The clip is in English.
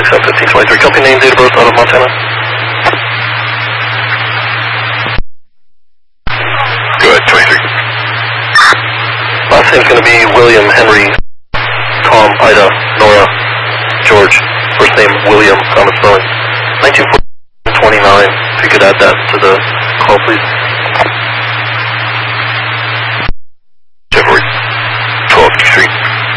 667-1523. Company name, date of birth, out of Montana. Go ahead, 23. Last name's going to be William, Henry, Tom, Ida, Nora, George. First name, William, Thomas Spelling. 1929. If you could add that to the call, please.